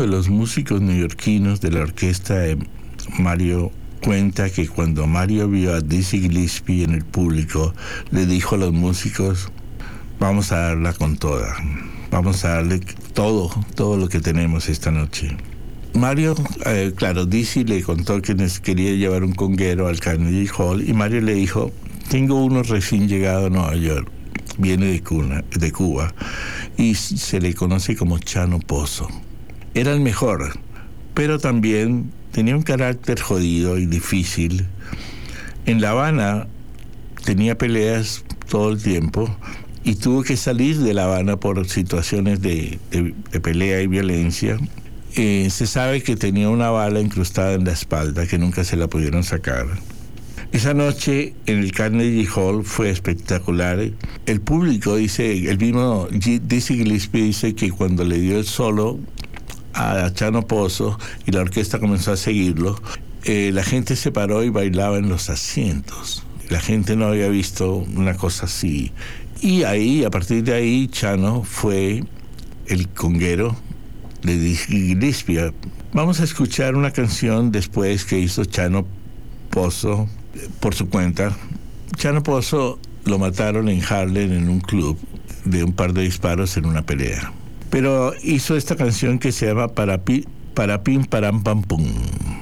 los músicos neoyorquinos de la orquesta de Mario cuenta que cuando Mario vio a Dizzy Gillespie en el público, le dijo a los músicos: vamos a darla con toda, vamos a darle todo lo que tenemos esta noche. Mario, claro, Dizzy le contó que quería llevar un conguero al Carnegie Hall y Mario le dijo: tengo uno recién llegado a Nueva York, viene de Cuba y se le conoce como Chano Pozo. Era el mejor, pero también tenía un carácter jodido y difícil. En La Habana tenía peleas todo el tiempo y tuvo que salir de La Habana por situaciones de pelea y violencia. Se sabe que tenía una bala incrustada en la espalda que nunca se la pudieron sacar. Esa noche en el Carnegie Hall fue espectacular. El público dice, el mismo Dizzy Gillespie dice que cuando le dio el solo a Chano Pozo y la orquesta comenzó a seguirlo, la gente se paró y bailaba en los asientos. La gente no había visto una cosa así. Y ahí, a partir de ahí, Chano fue el conguero de Dizzy Gillespie. Vamos a escuchar una canción después que hizo Chano Pozo por su cuenta. Chano Pozo lo mataron en Harlem en un club de un par de disparos en una pelea. Pero hizo esta canción que se llama Para Pim Param Pam Pum.